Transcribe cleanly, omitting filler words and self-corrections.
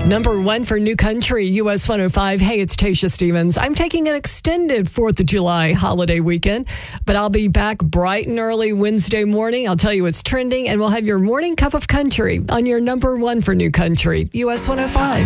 Number one for New Country, US 105. Hey, it's Tasha Stevens. I'm taking an extended 4th of July holiday weekend, but I'll be back bright and early Wednesday morning. I'll tell you what's trending, and we'll have your morning cup of country on your number one for New Country, US 105.